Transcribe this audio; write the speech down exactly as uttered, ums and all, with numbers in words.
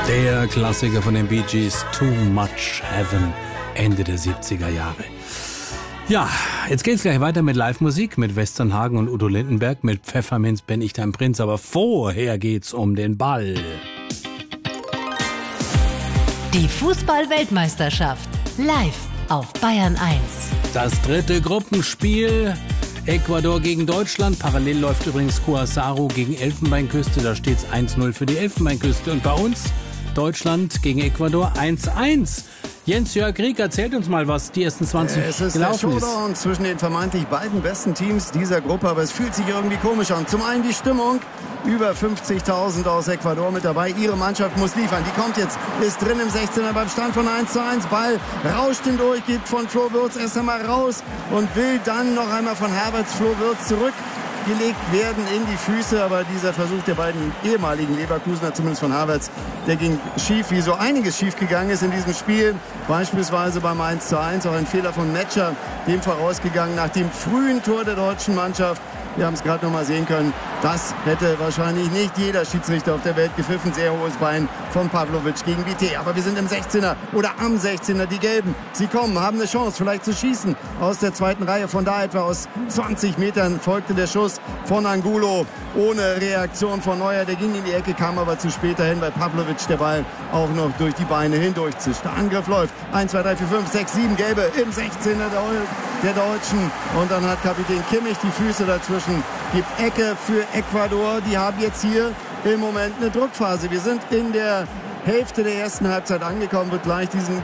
Der Klassiker von den Bee Gees, Too Much Heaven, Ende der siebziger Jahre. Ja, jetzt geht's gleich weiter mit Live-Musik, mit Westernhagen und Udo Lindenberg, mit Pfefferminz bin ich dein Prinz, aber vorher geht's um den Ball. Die Fußball-Weltmeisterschaft, live auf Bayern eins. Das dritte Gruppenspiel, Ecuador gegen Deutschland. Parallel läuft übrigens Curaçao gegen Elfenbeinküste. Da steht's eins null für die Elfenbeinküste. Und bei uns Deutschland gegen Ecuador eins eins. Jens-Jörg Rieck erzählt uns mal, was die ersten zwanzig es ist gelaufen der ist. Showdown zwischen den vermeintlich beiden besten Teams dieser Gruppe, aber es fühlt sich irgendwie komisch an. Zum einen die Stimmung, über fünfzigtausend aus Ecuador mit dabei. Ihre Mannschaft muss liefern. Die kommt jetzt, ist drin im sechzehner beim Stand von eins zu eins. Ball rauscht hindurch, geht von Flo Wirtz erst einmal raus und will dann noch einmal von Herberts Flo Wirtz zurück gelegt werden in die Füße, aber dieser Versuch der beiden ehemaligen Leverkusener, zumindest von Havertz, der ging schief, wie so einiges schief gegangen ist in diesem Spiel, beispielsweise beim eins zu eins, auch ein Fehler von Metscher, dem vorausgegangen nach dem frühen Tor der deutschen Mannschaft. Wir haben es gerade noch mal sehen können. Das hätte wahrscheinlich nicht jeder Schiedsrichter auf der Welt gepfiffen. Sehr hohes Bein von Pavlovic gegen B T. Aber wir sind im sechzehner oder am sechzehner. Die Gelben, sie kommen, haben eine Chance vielleicht zu schießen aus der zweiten Reihe. Von da etwa aus zwanzig Metern folgte der Schuss von Angulo. Ohne Reaktion von Neuer. Der ging in die Ecke, kam aber zu spät dahin, weil Pavlovic der Ball auch noch durch die Beine hindurch zischt. Der Angriff läuft. eins, zwei, drei, vier, fünf, sechs, sieben Gelbe im sechzehner der Deutschen. Und dann hat Kapitän Kimmich die Füße dazwischen. Gibt Ecke für Ecuador. Die haben jetzt hier im Moment eine Druckphase. Wir sind in der Hälfte der ersten Halbzeit angekommen, wird gleich diesen